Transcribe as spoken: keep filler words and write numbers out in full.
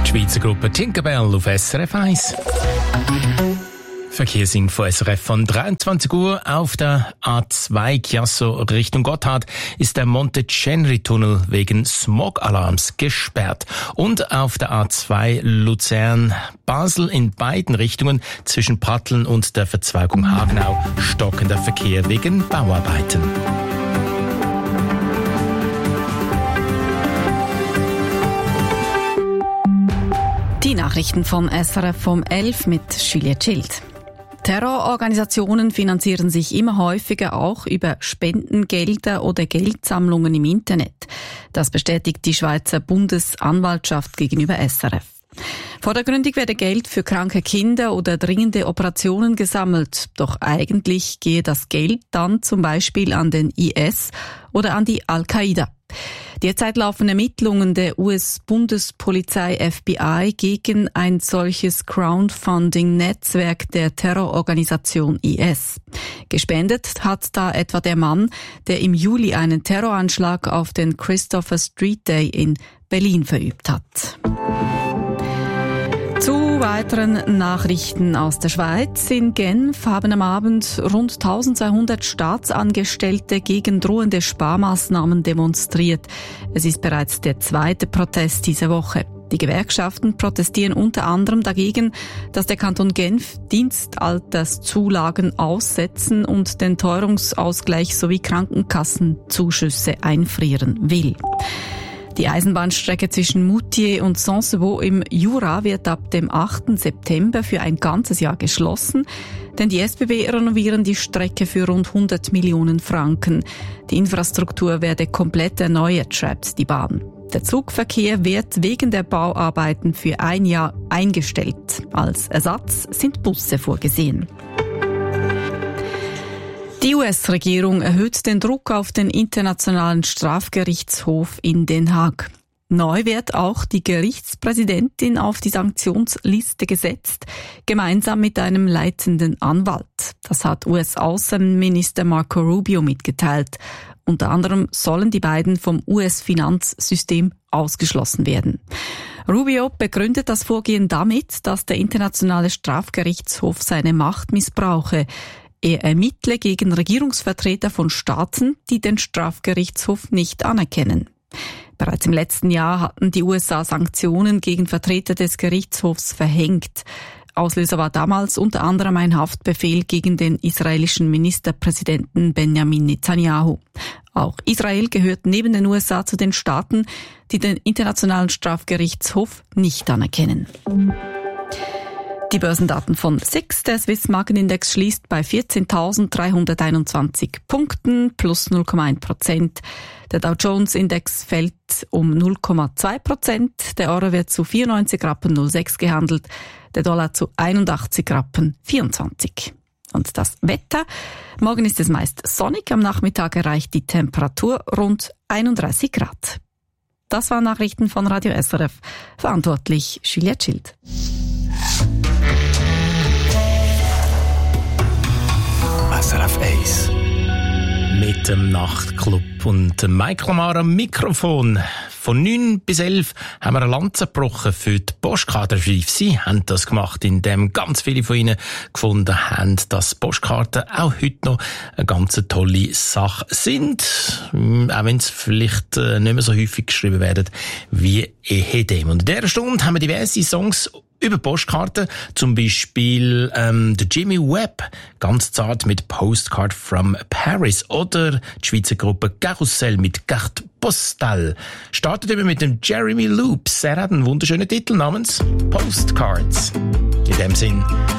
Die Schweizer Gruppe Tinkerbell auf S R F eins. Verkehrsinfo S R F von dreiundzwanzig Uhr auf der A zwei Chiasso Richtung Gotthard ist der Monte-Cenri-Tunnel wegen Smog-Alarms gesperrt. Und auf der A zwei Luzern-Basel in beiden Richtungen zwischen Pratteln und der Verzweigung Hagenau stockender Verkehr wegen Bauarbeiten. Die Nachrichten vom S R F vom elf mit Juliette Schild. Terrororganisationen finanzieren sich immer häufiger auch über Spendengelder oder Geldsammlungen im Internet. Das bestätigt die Schweizer Bundesanwaltschaft gegenüber S R F. Vordergründig werde Geld für kranke Kinder oder dringende Operationen gesammelt. Doch eigentlich gehe das Geld dann zum Beispiel an den I S oder an die Al-Qaida. Derzeit laufen Ermittlungen der U S-Bundespolizei F B I gegen ein solches Crowdfunding-Netzwerk der Terrororganisation I S. Gespendet hat da etwa der Mann, der im Juli einen Terroranschlag auf den Christopher Street Day in Berlin verübt hat. Zu weiteren Nachrichten aus der Schweiz. In Genf haben am Abend rund eintausendzweihundert Staatsangestellte gegen drohende Sparmaßnahmen demonstriert. Es ist bereits der zweite Protest diese Woche. Die Gewerkschaften protestieren unter anderem dagegen, dass der Kanton Genf Dienstalterszulagen aussetzen und den Teuerungsausgleich sowie Krankenkassenzuschüsse einfrieren will. Die Eisenbahnstrecke zwischen Moutier und Saint-Sebaud im Jura wird ab dem achten September für ein ganzes Jahr geschlossen, denn die S B B renovieren die Strecke für rund hundert Millionen Franken. Die Infrastruktur werde komplett erneuert, schreibt die Bahn. Der Zugverkehr wird wegen der Bauarbeiten für ein Jahr eingestellt. Als Ersatz sind Busse vorgesehen. Die U S-Regierung erhöht den Druck auf den Internationalen Strafgerichtshof in Den Haag. Neu wird auch die Gerichtspräsidentin auf die Sanktionsliste gesetzt, gemeinsam mit einem leitenden Anwalt. Das hat U S-Außenminister Marco Rubio mitgeteilt. Unter anderem sollen die beiden vom U S-Finanzsystem ausgeschlossen werden. Rubio begründet das Vorgehen damit, dass der Internationale Strafgerichtshof seine Macht missbrauche. Er ermittle gegen Regierungsvertreter von Staaten, die den Strafgerichtshof nicht anerkennen. Bereits im letzten Jahr hatten die U S A Sanktionen gegen Vertreter des Gerichtshofs verhängt. Auslöser war damals unter anderem ein Haftbefehl gegen den israelischen Ministerpräsidenten Benjamin Netanyahu. Auch Israel gehört neben den U S A zu den Staaten, die den Internationalen Strafgerichtshof nicht anerkennen. Die Börsendaten von S I X, der Swiss Marketindex, schließt bei vierzehntausenddreihunderteinundzwanzig Punkten, plus null Komma eins Prozent. Der Dow Jones Index fällt um null Komma zwei Prozent. Der Euro wird zu vierundneunzig Rappen null sechs gehandelt, der Dollar zu einundachtzig Rappen vierundzwanzig. Und das Wetter? Morgen ist es meist sonnig, am Nachmittag erreicht die Temperatur rund einunddreißig Grad. Das waren Nachrichten von Radio S R F. Verantwortlich Juliette Schild. S R F eins. Mit dem Nachtclub und Michael Amar am Mikrofon. Von neun bis elf haben wir eine Lanze gebrochen für die Postkartenschrift. Sie haben das gemacht, indem ganz viele von Ihnen gefunden haben, dass Postkarten auch heute noch eine ganz tolle Sache sind. Auch wenn es vielleicht nicht mehr so häufig geschrieben werden wie ehedem. Und in dieser Stunde haben wir diverse Songs über Postkarten, zum Beispiel ähm, der Jimmy Webb, ganz zart mit Postcard from Paris, oder die Schweizer Gruppe Carousel mit Carte Postale. Startet eben mit dem Jeremy Loops. Er hat einen wunderschönen Titel namens Postcards. In dem Sinn,